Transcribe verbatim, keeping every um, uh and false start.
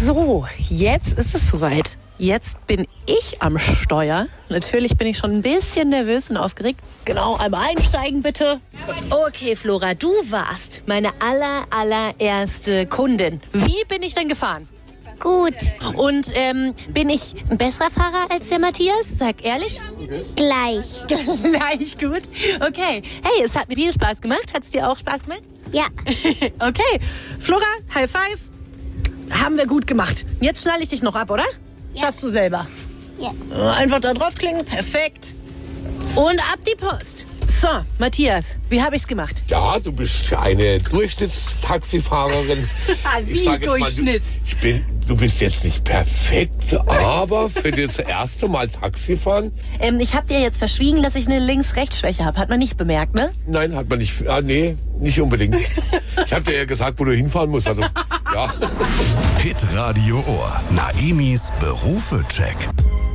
So, jetzt ist es soweit. Jetzt bin ich am Steuer. Natürlich bin ich schon ein bisschen nervös und aufgeregt. Genau, einmal einsteigen bitte. Okay, Flora, du warst meine aller, allererste Kundin. Wie bin ich denn gefahren? Gut. Und ähm, bin ich ein besserer Fahrer als der Matthias? Sag ehrlich. Gleich. Gleich gut. Okay. Hey, es hat mir viel Spaß gemacht. Hat es dir auch Spaß gemacht? Ja. Okay. Flora, High Five. Haben wir gut gemacht. Jetzt schnalle ich dich noch ab, oder? Ja. Schaffst du selber. Ja. Einfach da draufklicken. Perfekt. Und ab die Post. So, Matthias, wie habe ich's gemacht? Ja, du bist eine Durchschnittstaxifahrerin. Wie Ich sag jetzt mal, du, Durchschnitt? ich bin, du bist jetzt nicht perfekt, aber für das erste Mal Taxifahren? Ähm, ich habe dir jetzt verschwiegen, dass ich eine Links-Rechts-Schwäche habe. Hat man nicht bemerkt, ne? Nein, hat man nicht. Ah, nee, nicht unbedingt. Ich habe dir ja gesagt, wo du hinfahren musst. Also, ja. Hit Radio Ohr. Naemis Berufe-Check.